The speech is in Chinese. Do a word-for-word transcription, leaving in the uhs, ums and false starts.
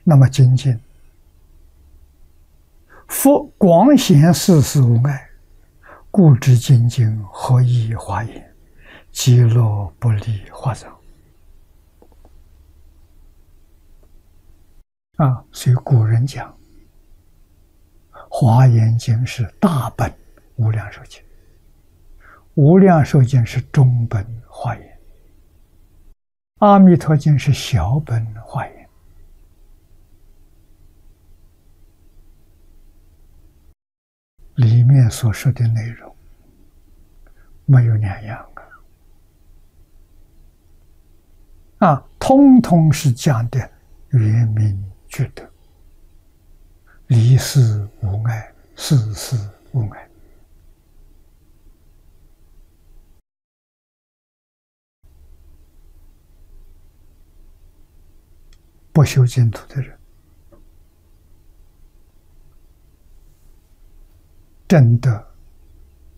那么精进，佛广显世事无碍，故知精进何以华严，极乐不离华藏。啊，所以古人讲，《华严经》是大本无量寿经，无量寿经是中本华严，阿弥陀经是小本华严。里面所说的内容没有两样啊，啊，通通是讲的圆明觉德，离世无碍，世事无碍。不修净土的人，真的